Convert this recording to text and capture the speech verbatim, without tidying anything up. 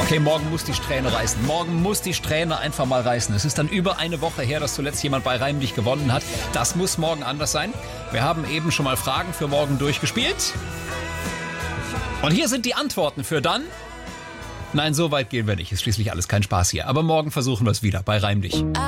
Okay, morgen muss die Strähne reißen. Morgen muss die Strähne einfach mal reißen. Es ist dann über eine Woche her, dass zuletzt jemand bei Reimlich gewonnen hat. Das muss morgen anders sein. Wir haben eben schon mal Fragen für morgen durchgespielt. Und hier sind die Antworten für dann. Nein, so weit gehen wir nicht. Ist schließlich alles kein Spaß hier. Aber morgen versuchen wir es wieder bei Reimlich.